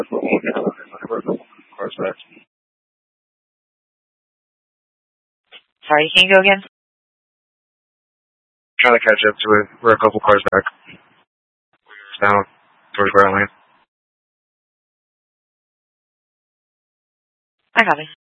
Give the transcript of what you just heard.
We're a couple cars back. Sorry, can you go again? Trying to catch up to it. We're a couple cars back. Down towards where I land. I got it.